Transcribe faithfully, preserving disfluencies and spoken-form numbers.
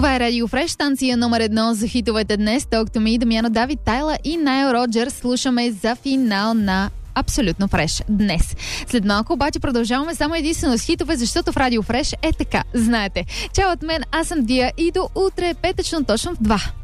Това е Радио Фреш, станция номер едно за хитовете днес. Talk to me, Дамяно Давид, Тайла и Найл Роджерс. Слушаме за финал на Абсолютно Фреш днес. След малко обаче продължаваме само единствено с хитове, защото в Радио Фреш е така, знаете. Чао от мен, аз съм Дия и до утре, петъчно точно в два.